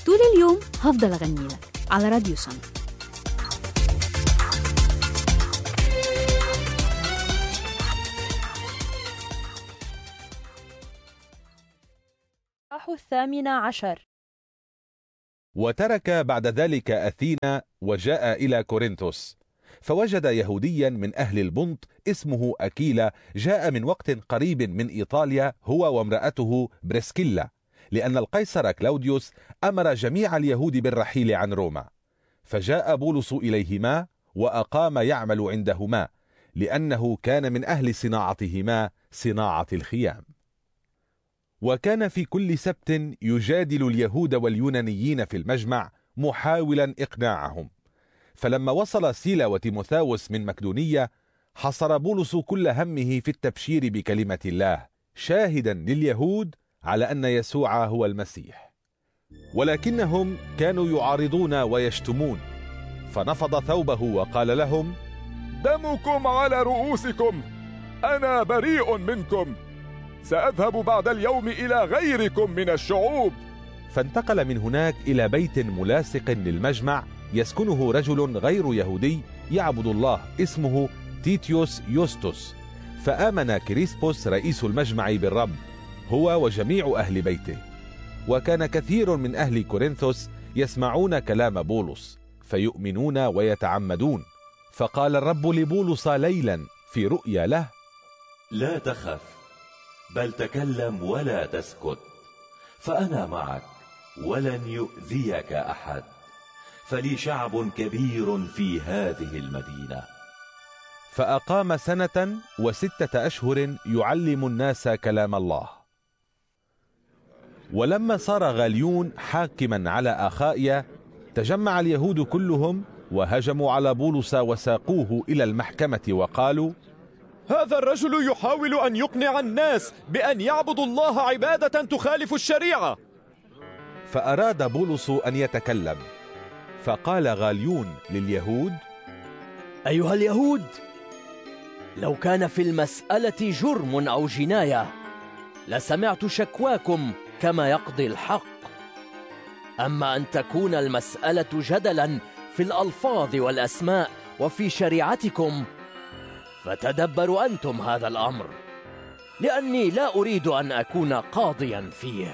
طول اليوم هفضل أغني لك على راديو سما. الثامنة عشر. وترك بعد ذلك أثينا وجاء إلى كورنثوس، فوجد يهوديا من أهل البنط اسمه أكيلا جاء من وقت قريب من إيطاليا هو وامرأته بريسكيلا، لأن القيصر كلاوديوس أمر جميع اليهود بالرحيل عن روما. فجاء بولس إليهما وأقام يعمل عندهما، لأنه كان من أهل صناعتهما صناعة الخيام. وكان في كل سبت يجادل اليهود واليونانيين في المجمع محاولا إقناعهم. فلما وصل سيلا وتيموثاوس من مقدونية حصر بولس كل همه في التبشير بكلمة الله، شاهدا لليهود على أن يسوع هو المسيح. ولكنهم كانوا يعارضون ويشتمون، فنفض ثوبه وقال لهم: دمكم على رؤوسكم، أنا بريء منكم، سأذهب بعد اليوم إلى غيركم من الشعوب. فانتقل من هناك إلى بيت ملاصق للمجمع يسكنه رجل غير يهودي يعبد الله اسمه تيتيوس يوستوس، فآمن كريسبوس رئيس المجمع بالرب هو وجميع أهل بيته. وكان كثير من أهل كورنثوس يسمعون كلام بولس فيؤمنون ويتعمدون. فقال الرب لبولس ليلا في رؤيا له: لا تخف، بل تكلم ولا تسكت، فأنا معك ولن يؤذيك أحد، فلي شعب كبير في هذه المدينة. فأقام 1.6 أشهر يعلم الناس كلام الله. ولما صار غاليون حاكما على أخائيا تجمع اليهود كلهم وهجموا على بولس وساقوه إلى المحكمة وقالوا: هذا الرجل يحاول أن يقنع الناس بأن يعبدوا الله عبادة تخالف الشريعة. فأراد بولس أن يتكلم، فقال غاليون لليهود: أيها اليهود، لو كان في المسألة جرم أو جناية لسمعت شكواكم كما يقضي الحق. أما أن تكون المسألة جدلا في الألفاظ والأسماء وفي شريعتكم فتدبروا أنتم هذا الأمر، لأني لا أريد أن أكون قاضيا فيه.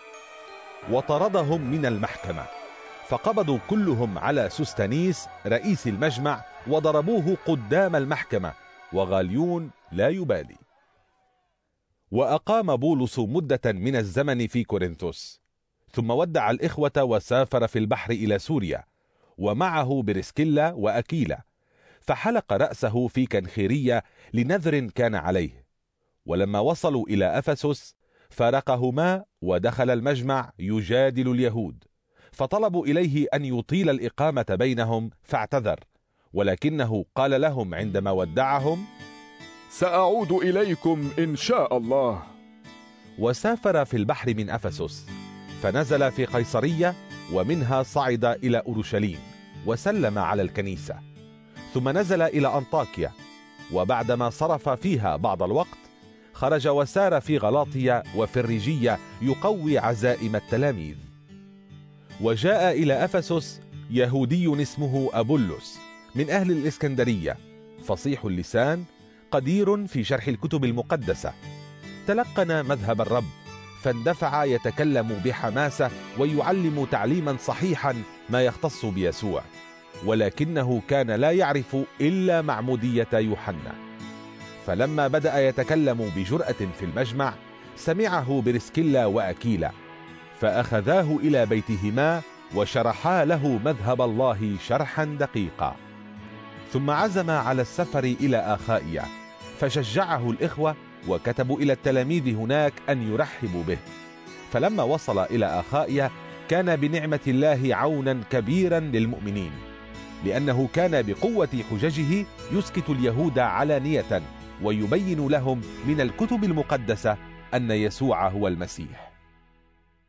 وطردهم من المحكمة، فقبضوا كلهم على سوستانيس رئيس المجمع وضربوه قدام المحكمة، وغاليون لا يبالي. وأقام بولس مدة من الزمن في كورنثوس، ثم ودع الإخوة وسافر في البحر إلى سوريا، ومعه بريسكيلا وأكيلا، فحلق رأسه في كنخيرية لنذر كان عليه. ولما وصلوا إلى أفسس فارقهما ودخل المجمع يجادل اليهود، فطلبوا إليه أن يطيل الإقامة بينهم فاعتذر، ولكنه قال لهم عندما ودعهم: سأعود إليكم إن شاء الله. وسافر في البحر من أفسس، فنزل في قيصرية، ومنها صعد إلى أورشليم وسلم على الكنيسة، ثم نزل إلى أنطاكيا، وبعدما صرف فيها بعض الوقت خرج وسار في غلاطيا وفريجية يقوي عزائم التلاميذ. وجاء إلى أفسس يهودي اسمه أبولس من أهل الإسكندرية، فصيح اللسان، قدير في شرح الكتب المقدسة، تلقن مذهب الرب، فاندفع يتكلم بحماسة ويعلم تعليما صحيحا ما يختص بيسوع، ولكنه كان لا يعرف إلا معمودية يوحنا. فلما بدأ يتكلم بجرأة في المجمع سمعه بريسكيلا وأكيلا، فأخذاه إلى بيتهما وشرحا له مذهب الله شرحا دقيقا. ثم عزم على السفر إلى أخائيا، فشجعه الإخوة وكتبوا إلى التلاميذ هناك أن يرحبوا به. فلما وصل إلى أخائيا كان بنعمة الله عونا كبيرا للمؤمنين، لأنه كان بقوة حججه يسكت اليهود علانية ويبين لهم من الكتب المقدسة أن يسوع هو المسيح.